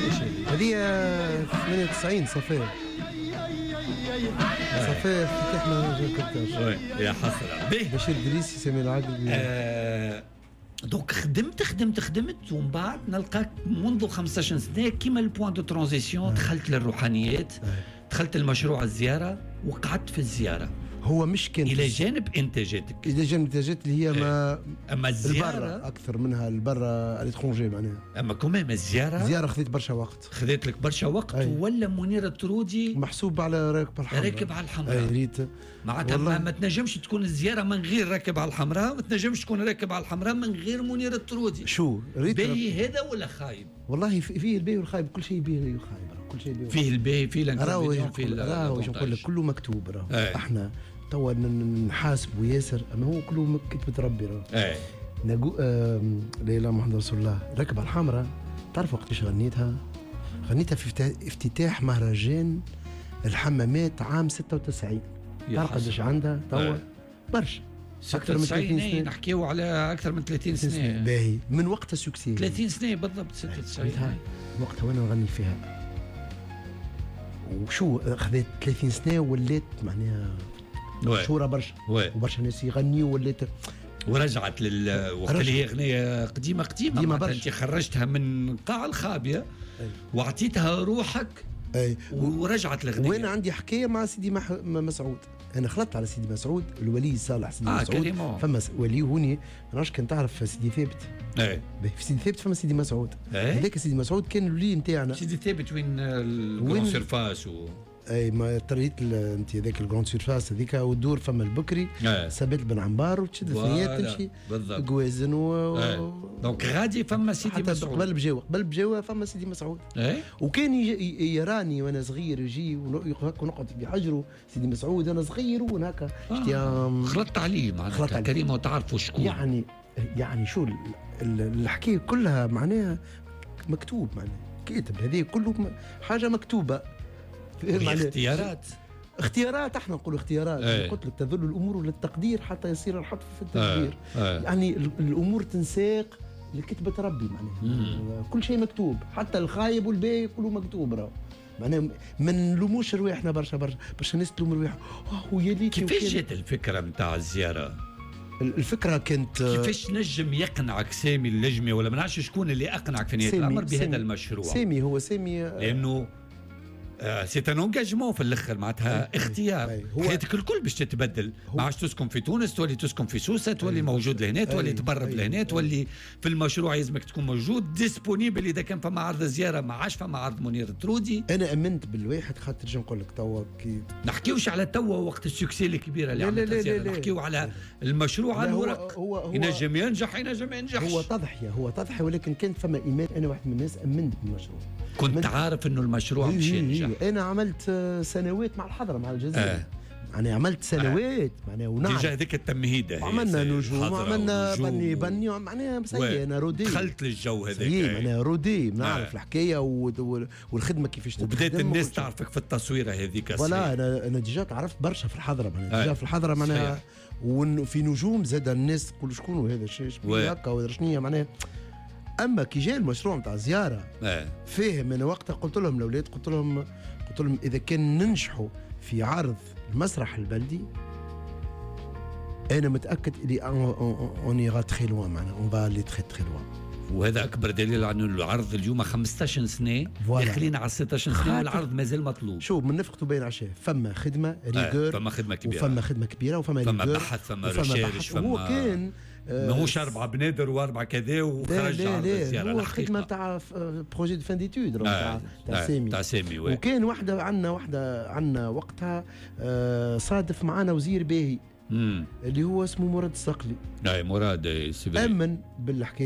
هذه 98 صفاء افتتاح مهرجان كرتاج. يا حسرة بشير دريسي سامي العقل. دونك خدمت ومن بعد نلقاك منذ 15 سنة كيما البوان دو ترانزيسيون. دخلت للروحانيات، دخلت المشروع الزيارة وقعدت في الزيارة. هو مش كان إلى جانب إنتاجاتك، إلى جانب إنتاجات اللي هي ما أما الزيارة البرة أكثر منها البرة الإترونجي معناها. أما كمان الزيارة خذيت برشا وقت، خذيت لك برشا وقت. ولا منير الطرودي محسوب على راكب على الحمراء. ريت معناتها ما تنجمش تكون الزيارة من غير راكب على الحمراء، ما تنجمش تكون راكب على الحمراء من غير منير الطرودي. شو باهي هذا ولا خايب؟ والله فيه الباهي والخايب، كل شيء باهي وخايب، كل شيء فيه الباهي فيه الانكونفينيون فيه نقول لك كله مكتوب. احنا توا نحاسبوا ياسر، اما هو كله كتبة ربي. لا اله محمد رسول الله. راكب على الحمراء تعرف وقتاش غنيتها في افتتاح مهرجان الحمامات عام 96. تعرف قداش عندها توا؟ برشا. أكثر من 30 سنة. نحكيو على أكثر من 30 سنة. باهي من وقتها سوكسي 30 سنة بالضبط. 96 وقتها وانا نغني فيها. وشو خذيت 30 سنة وليت معناها مشهورة برشا، وبرشا ناس يغنيوا وليت. ورجعت وقت اللي هي أغنية قديمة برشا. أنت خرجتها من قاع الخابية وعطيتها روحك. ورجعت الأغنية. وأنا عندي حكاية مع سيدي مسعود. أنا خلطت على سيدي مسعود، الولي صالح سيدي مسعود. فما ولي هوني نعرفش كان تعرف سيدي ثابت. في سيدي ثابت فما سيدي مسعود. هذاك سيدي مسعود كان الولي نتاعنا. سيدي ثابت وين الجرون سيرفاس ما طريت انت هذاك الجراند سيرفاس هذيك والدور فما البكري ثابت بن عمار وتشد الثنيات تمشي جوازن دونك غادي فما سيدي مسعود قبل بجاوه فما سيدي مسعود. وكان يراني وانا صغير يجي ونقعد في حجره سيدي مسعود انا صغير وهكا خلطت عليه معناتها كريمه وتعرفوا شكون يعني شو الحكايه كلها معناها مكتوب، معناها كاتب هذه كله حاجه مكتوبه. اختيارات احنا نقول اختيارات. قلت لك تذل الامور للتقدير حتى يصير الحتف في التدبير. يعني الامور تنساق لكتبة ربي، معناها كل شيء مكتوب، حتى الخايب والباهي كله مكتوب. معناها ما نلوموش رواحنا برشا ناس تلوم رواحها. ويا ليت كيفاش جات الفكره نتاع الزياره؟ الفكره كانت كيفاش نجم يقنعك سامي اللجمي ولا ما نعرفش شكون اللي اقنعك في نهايه الامر بهذا المشروع؟ سامي لانه سي ان انجاجمون في الاخر معناتها اختيار. حياتك الكل باش تتبدل، ما عادش تسكن في تونس تولي تسكن في سوسه، تولي موجود لهنا، تولي تبرد لهنا، تولي في المشروع يلزمك تكون موجود ديسبونيبل. اذا كان فما عرض زياره ما عادش فما عرض منير الطرودي. انا امنت بالواحد خاطر نجي نقول لك توا كي نحكيوش على توا وقت السكسي الكبيره اللي عملتها الزياره، نحكيو على المشروع الورق. ينجم ينجح ينجم ما ينجحش. هو تضحيه ولكن كانت فما ايمان. انا واحد من الناس امنت بالمشروع، كنت عارف انه المشروع مش ينجح. انا عملت سنوات مع الحضره مع الجزائر. يعني عملت سنوات معناها ونعرف ديجا هذيك التمهيده عملنا نجوم وعملنا بني معناها مسيء. انا رودي دخلت للجو هذاك انا رودي نعرف الحكايه والخدمه كيفاش تتقدم. وبدات الناس تعرفك في التصويره هذيك. ولا انا ديجا تعرفت برشا في الحضره معناها. ديجا في الحضره معناها وفي نجوم زاد الناس تقول شكون هذا الشيء هكا ولا شنيا معناها. اما كي جاء المشروع نتاع زياره فاهم انا وقتها قلت لهم الاولاد قلت لهم اذا كان ننجحوا في عرض المسرح البلدي انا متاكد اللي اون يغا تري لوان معناها اون فا لي تري تري لوان. وهذا اكبر دليل على انه العرض اليوم 15 سنه داخلين على 16 سنه والعرض مازال مطلوب. شو من نفقته باين عشاء فما خدمه ريغور فما خدمه كبيره وفما خدمه كبيره وفما بحث فما ريشيرش فما هو كان ماهوش 4 بنادر و4 كذا وخرج عرض الزياره. هو خدمه تاع بروجي دو فان ديتود تاع سامي وكان عندنا وقتها صادف معنا وزير باهي اللي هو اسمه مراد الصقلي. مراد امن بالحكايه